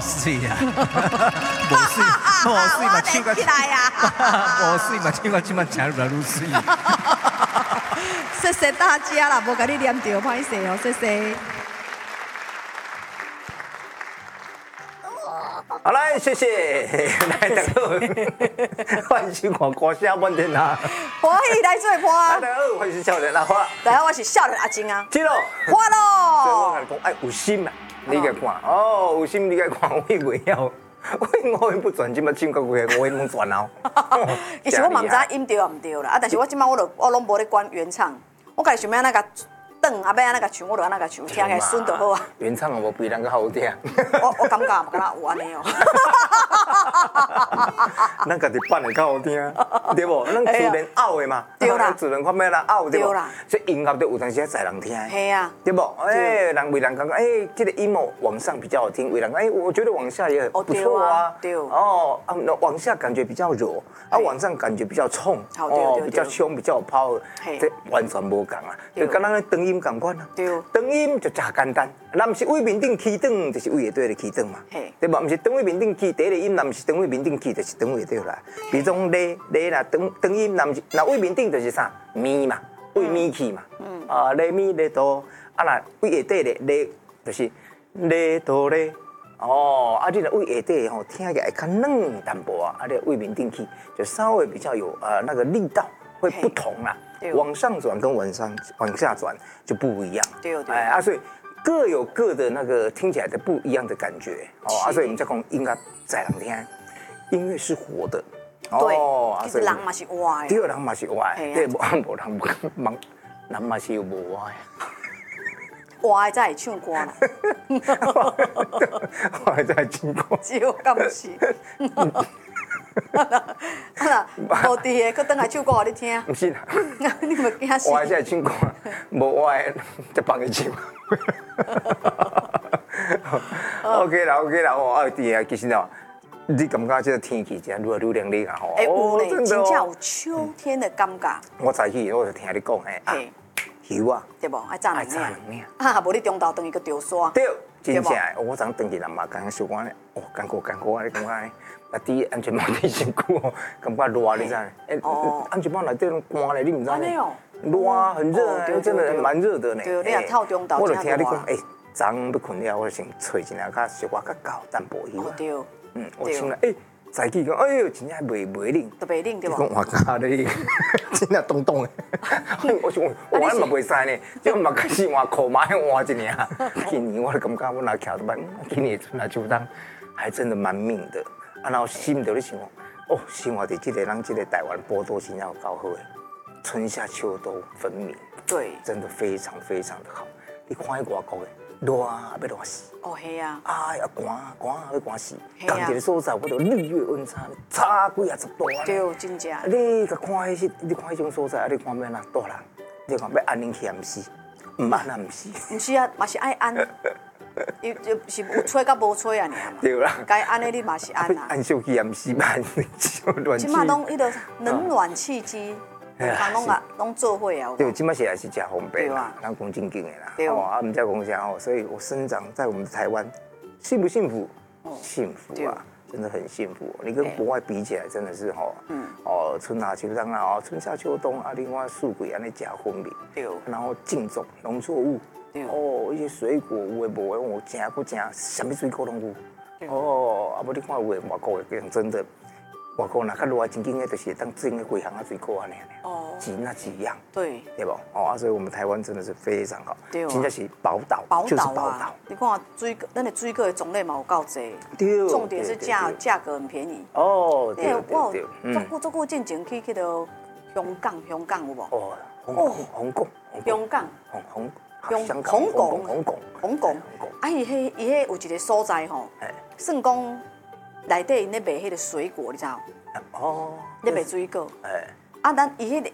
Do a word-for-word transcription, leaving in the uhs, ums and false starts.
水啊，无水，无水嘛，唱到起来呀！ 无水嘛，唱到即摆请入来愈水。 谢谢大家啦，无甲你念着，歹势哦，谢谢。 好来，谢谢，来大家好，欢迎收看歌声满天下。 欢迎来做伴。 大家好，欢迎少年阿花。 大家好，我是少年阿晶啊。 知道。 花所以我咯。 甲你讲，哎，有心啊，你该看哦，有心你该看，我袂晓，我我不转，即摆唱到几个，我拢转哦。 其实我嘛唔知音对啊唔对啦，啊，但是我即摆我就我拢无咧管原唱，我家己想要安那个转，啊要安那个唱，我就安那个唱，听起来顺就好啊。 原唱无比人较好听。 我我感觉嘛，敢若有安尼哦。 咱家己扮的较好听，对不？咱自然拗的嘛， 对啦， 自然看咩啦拗，对不？ 对啦， 所以音乐都有当时要在人听， 系啊， 对不？哎，人为人讲讲，哎，这个音哦往上比较好听，为人哎，我觉得往下也很不错啊， 对哦，啊，往下感觉比较柔，啊，往上感觉比较冲， 哦， 比较凶，比较有 power，这完全无共啊，就跟咱的长音共款啊， 对， 长音就真简单，咱不是位面顶起长，就是位下底的起长嘛，对吧？不是长位面顶起第一个音，咱不是长位面顶起，就是长位对啦。比如讲咧咧啦，长长音，那不是那位面顶就是啥咪嘛，位咪起嘛，嗯啊咧咪咧哆，啊那位下底咧咧就是咧哆咧，哦啊，你若位下底吼听起来会较软淡薄啊，啊你位面顶起就稍微比较有呃那个力道会不同啦，往上转跟往上往下转就不一样， 对对， 哎啊所以。各有各的那个听起来的不一样的感觉哦，啊，所以我们在讲音乐在人听，音乐是活的， 哦，啊，所以人嘛是活的， 对，人嘛是活的，对，无无人忙，人嘛是有无活的， 活的才会唱歌啦， 活的才会唱歌， 就敢是。啊啦，无伫的，佮等来唱歌互你听。 唔是啦， 你咪惊死。 活的才会唱歌，无活的就放佢唱。OK 啦 OK 啦，哦，啊，对啊，其实哦，你感觉这个天气真愈来愈凉丽啊，吼。 哎，有嘞，真正有秋天的感觉。 我早起我就听你讲诶，油啊， 对无？爱炸两领， 啊，无你中昼等于个丢沙。 对，真正诶，我昨等去南嘛，刚刚收工咧，哦，艰苦艰苦啊，你感觉？啊，戴安全帽戴身躯哦，感觉热，你知？哎，安全帽内底拢干咧，你唔知呢？热，很热，真的蛮热的呢。 对，你也透中昼。 我就听你讲，哎，昨昏要困了，我先找一下较小可较高淡薄油啊。 对， 嗯，我想了，哎，早起讲，哎呦，真正袂袂冷， 都袂冷对无？ 讲我家咧，真正冻冻的。我想，我嘛袂使呢，即嘛开始换裤嘛，换一领。今年我就感觉我若徛到班，今年春夏秋冬还真的蛮命的。啊，然后心就咧想，哦，生活在这个咱这个台湾波多真正有够好诶，春夏秋冬分明， 对， 真的非常非常的好。你看迄外国诶，热啊要热死， 哦系啊， 啊要寒寒要寒死，同一个所在我着日月温差差几啊十度啊， 对，真正。 你甲看迄些，你看迄种所在，啊你看要哪大人，你看要安宁起来毋是，毋安那毋是， 毋是啊，嘛是爱安。伊就是有吹甲无吹啊，尔嘛。 对啦。 该安尼你嘛是安啊。 安小气也毋是嘛，暖气。 即马拢迄个冷暖气机，通拢啊拢做伙啊。 对，即马现在是真方便啦， 咱讲正经的啦。 对。 哦，啊，毋再讲啥哦，所以我生长在我们台湾，幸不幸福？幸福啊，真的很幸福。你跟国外比起来，真的是吼，嗯，哦，春夏秋冬啊，哦，春夏秋冬啊，另外四季安尼食分明。对。然后种种农作物。哦，一些水果有诶无诶，我真不真，什么水果拢有。哦，啊，无你看有诶外国诶，讲真的，外国若较热真经诶，就是当种诶几项啊水果安尼。哦，几那几样。对。对不？哦，啊，所以我们台湾真的是非常好。对。真正是宝岛，就是宝岛。 你看水果，咱的水果的种类嘛有够济。对。重点是价价格很便宜。 哦，对对对。 嗯。足久足久进前去去到香港，香港有无？ 哦，香港，香港， 香港， 香港。 香港，香港， 香港， 香港，啊！伊迄伊迄有一个所在吼，算讲内底因咧卖迄个水果，你知道？哦，咧卖水果。哎，啊，咱伊迄个